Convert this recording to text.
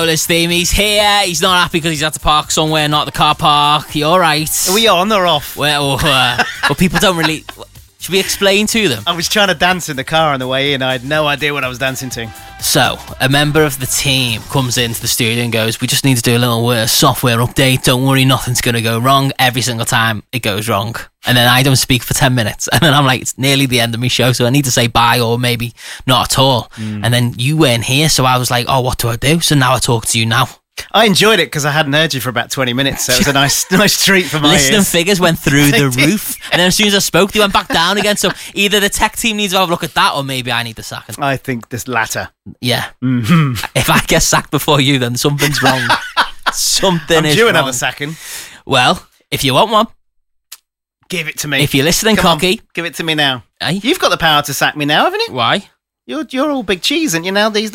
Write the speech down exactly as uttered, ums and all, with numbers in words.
This theme, he's here. He's not happy because he's had to park somewhere, not the car park. You all right? Are we on or off? Well, uh, well, people don't really. Should we explain to them? I was trying to dance in the car on the way in. I had no idea what I was dancing to. So, a member of the team comes into the studio and goes, we just need to do a little uh, software update. Don't worry, nothing's going to go wrong. Every single time it goes wrong. And then I don't speak for ten minutes. And then I'm like, it's nearly the end of my show, so I need to say bye or maybe not at all. Mm. And then you weren't here, so I was like, oh, what do I do? So now I talk to you now. I enjoyed it because I hadn't heard you for about twenty minutes, so it was a nice nice treat for my Listening ears. figures went through the roof, and then as soon as I spoke, they went back down again. So either the tech team needs to have a look at that, or maybe I need to sack him. I think this latter. Yeah. Mm-hmm. If I get sacked before you, then something's wrong. Something I'm is due wrong. another sacking. Well, if you want one, give it to me. If you're listening, Come cocky, on, give it to me now. Hey? You've got the power to sack me now, haven't you? Why? You're you're all big cheese, aren't you now these